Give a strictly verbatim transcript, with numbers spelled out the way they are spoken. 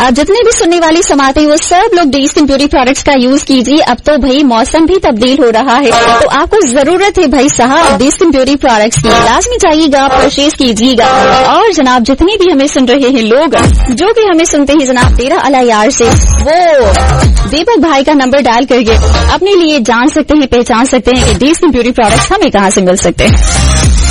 आप जितने भी सुनने वाली समाते हैं वो सब लोग डी स्किन ब्यूटी प्रोडक्ट्स का यूज कीजिए। अब तो भाई मौसम भी तब्दील हो रहा है, तो आपको जरूरत है भाई साहब डी स्किन ब्यूटी प्रोडक्ट्स की। लाजमी जाइएगा, परचेज कीजिएगा। और जनाब जितने भी हमें सुन रहे हैं लोग, जो भी हमें सुनते हैं जनाब तेरह अला यार से, वो दीपक भाई का नंबर डायल करके अपने लिए जान सकते हैं, पहचान सकते हैं कि डी स्किन ब्यूटी प्रोडक्ट्स हमें कहाँ से मिल सकते हैं।